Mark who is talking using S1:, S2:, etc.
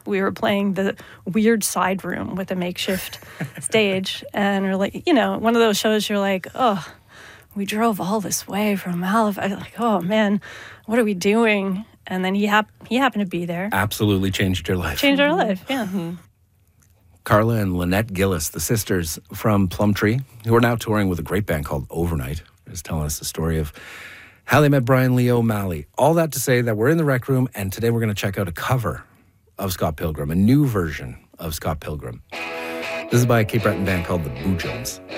S1: we were playing the weird side room with a makeshift stage. And we're like, one of those shows you're like, oh, we drove all this way from Halifax. Like, oh, man, what are we doing? And then he happened to be there.
S2: Absolutely changed your life.
S1: Changed our life, yeah. Mm-hmm.
S2: Carla and Lynette Gillis, the sisters from Plumtree, who are now touring with a great band called Overnight, is telling us the story of how they met Brian Lee O'Malley. All that to say that we're in the Rec Room, and today we're going to check out a cover of Scott Pilgrim, a new version of Scott Pilgrim. This is by a Cape Breton band called the Boo Jones.